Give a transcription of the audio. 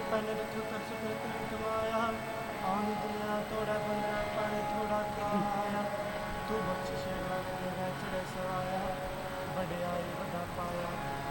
pan रखो कर सुखे तेल कमाया आन दुनिया तोड़ा बंदरा पानी थोड़ा खाया तू बख्शिश गला चढ़े सवाया बड़े आई बड़ा पाया